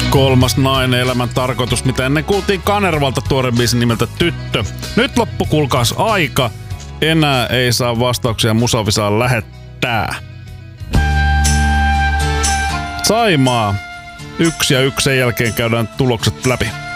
Kolmas nainen, elämän tarkoitus, mitä ennen kuultiin Kanervalta tuore biisi nimeltä Tyttö. Nyt loppu kuulkaas aika. Enää ei saa vastauksia Musavisaan lähettää. Saimaa. 1 ja 1 sen jälkeen käydään tulokset läpi.